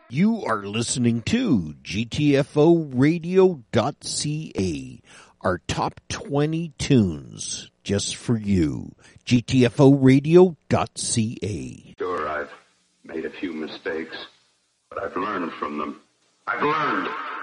You are listening to GTFOradio.ca, our top 20 tunes just for you. GTFOradio.ca. Sure, I've made a few mistakes, but I've learned from them. I've learned.